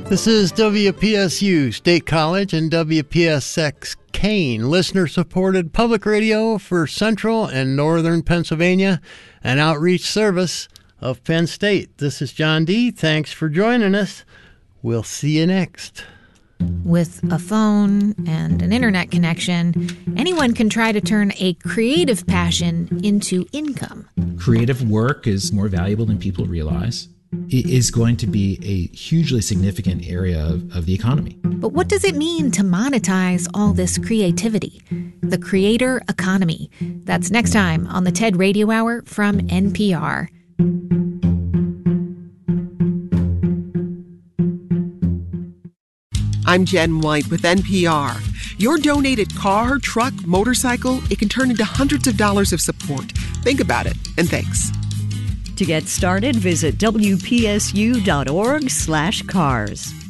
This is WPSU State College and WPSX Kane, listener-supported public radio for Central and Northern Pennsylvania, an outreach service of Penn State. This is John D. Thanks for joining us. We'll see you next. With a phone and an internet connection, anyone can try to turn a creative passion into income. Creative work is more valuable than people realize. It is going to be a hugely significant area of the economy. But what does it mean to monetize all this creativity? The creator economy. That's next time on the TED Radio Hour from NPR. I'm Jen White with NPR. Your donated car, truck, motorcycle, it can turn into hundreds of dollars of support. Think about it, and thanks. To get started, visit WPSU.org/cars.